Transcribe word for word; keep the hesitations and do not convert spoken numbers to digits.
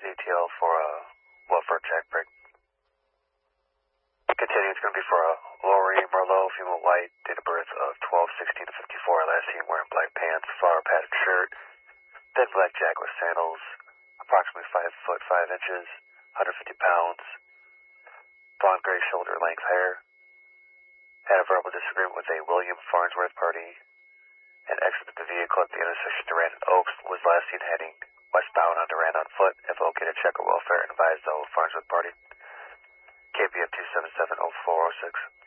detail for a welfare check break. Continue, it's going to be for a Lori Merlot, female white, date of birth of twelve sixteen fifty-four, last seen wearing black pants, flower patterned shirt, thin black Jaguar sandals, approximately five foot five inches, one hundred fifty pounds, blonde gray shoulder length hair, had a verbal disagreement with a William Farnsworth party, and exited the vehicle at the intersection Durand and Oaks, was last seen heading westbound on Durand on foot. If located, check her welfare and advise the old Farnsworth party. K P F two seven seven oh four oh six.